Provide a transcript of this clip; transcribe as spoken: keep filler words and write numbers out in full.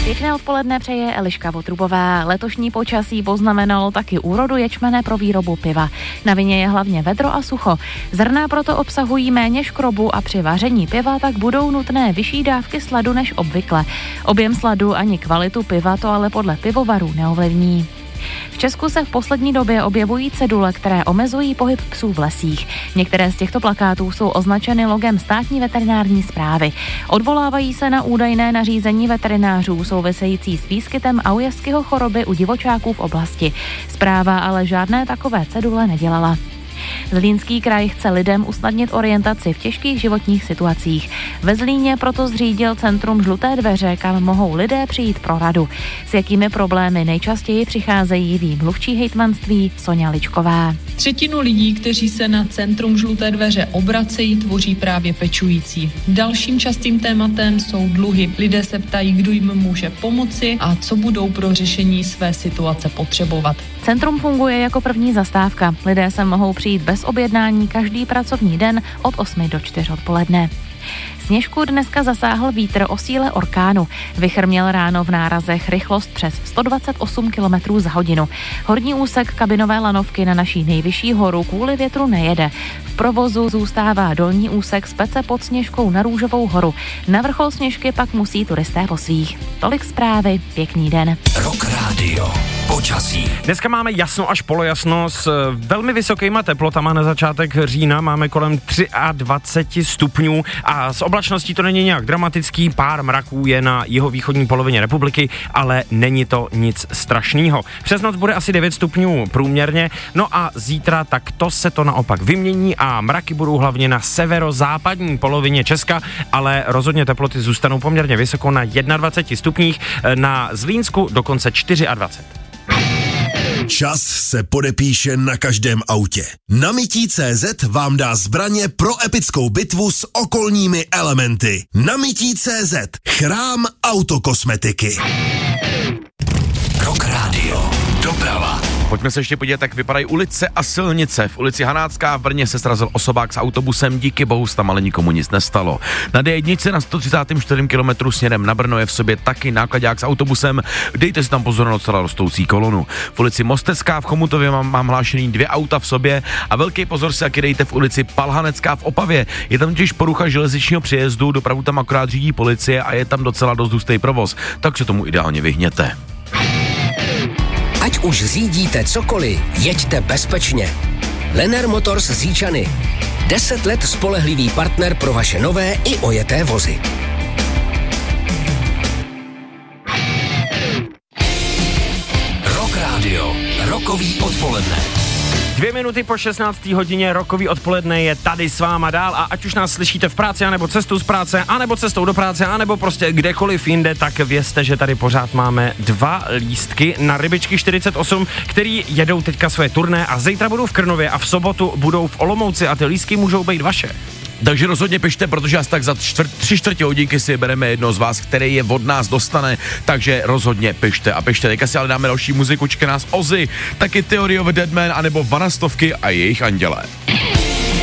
Pěkné odpoledne přeje Eliška Votrubová. Letošní počasí poznamenalo taky úrodu ječmene pro výrobu piva. Na vině je hlavně vedro a sucho. Zrna proto obsahují méně škrobu a při vaření piva tak budou nutné vyšší dávky sladu než obvykle. Objem sladu ani kvalitu piva to ale podle pivovarů neovlivní. V Česku se v poslední době objevují cedule, které omezují pohyb psů v lesích. Některé z těchto plakátů jsou označeny logem státní veterinární správy. Odvolávají se na údajné nařízení veterinářů související s výskytem Aujaskyho choroby u divočáků v oblasti. Správa ale žádné takové cedule nedělala. Zlínský kraj chce lidem usnadnit orientaci v těžkých životních situacích. Ve Zlíně proto zřídil centrum Žluté dveře, kam mohou lidé přijít pro radu. S jakými problémy nejčastěji přicházejí, ví mluvčí hejtmanství Soňa Ličková. Třetinu lidí, kteří se na centrum Žluté dveře obracejí, tvoří právě pečující. Dalším častým tématem jsou dluhy. Lidé se ptají, kdo jim může pomoci a co budou pro řešení své situace potřebovat. Centrum funguje jako první zastávka. Lidé se mohou přijít bez objednání každý pracovní den od osmi do čtyř odpoledne. Sněžku dneska zasáhl vítr o síle orkánu. Vichr měl ráno v nárazech rychlost přes sto dvacet osm kilometrů za hodinu. Horní úsek kabinové lanovky na naší nejvyšší horu kvůli větru nejede. V provozu zůstává dolní úsek z Pece pod Sněžkou na Růžovou horu. Na vrchol Sněžky pak musí turisté po svých. Tolik zprávy, pěkný den. Rock Radio. Počasí. Dneska máme jasno až polojasno s velmi vysokýma teplotama. Na začátek října máme kolem dvacet tři stupňů a s oblačností to není nějak dramatický. Pár mraků je na jihovýchodní polovině republiky, ale není to nic strašného. Přes noc bude asi devět stupňů průměrně, no a zítra tak to se to naopak vymění a mraky budou hlavně na severozápadní polovině Česka, ale rozhodně teploty zůstanou poměrně vysoko na dvacet jedna stupních, na Zlínsku dokonce dvacet čtyři. Čas se podepíše na každém autě. Namití tečka cé zet vám dá zbraně pro epickou bitvu s okolními elementy. Namití tečka cé zet. Chrám autokosmetiky. Rock Radio. Doprava. Pojďme se ještě podívat, jak vypadají ulice a silnice. V ulici Hanácká v Brně se srazil osobák s autobusem, díky bohu tam ale nikomu nic nestalo. Na dé jedna na sto třicet čtyři kilometrů směrem na Brno je v sobě taky nákladák s autobusem, dejte si tam pozor na docela rostoucí kolonu. V ulici Mostecká v Chomutově mám, mám hlášený dvě auta v sobě a velký pozor si taky dejte v ulici Palhanecká v Opavě. Je tam totiž porucha železničního přejezdu, dopravu tam akorát řídí policie a je tam docela dost hustý provoz, tak se tomu ideálně vyhněte. Ať už řídíte cokoliv, jeďte bezpečně. Lenner Motors z Říčany. Deset let spolehlivý partner pro vaše nové i ojeté vozy. Rock Radio. Rokový odpoledne. Dvě minuty po šestnácté hodině rokový odpoledne je tady s váma dál a ať už nás slyšíte v práci, anebo cestou z práce, anebo cestou do práce, anebo prostě kdekoliv jinde, tak vězte, že tady pořád máme dva lístky na Rybičky čtyřicet osm, který jedou teďka své turné a zítra budou v Krnově a v sobotu budou v Olomouci a ty lístky můžou být vaše. Takže rozhodně pište, protože asi tak za čtvrt, tři čtvrtě hodinky si bereme jedno z vás, který je od nás dostane, takže rozhodně pište a pište. Teďka si ale dáme další muziku, čeká nás Ozzy, taky Theory of a Dead Man, anebo Vanastovky a jejich anděle.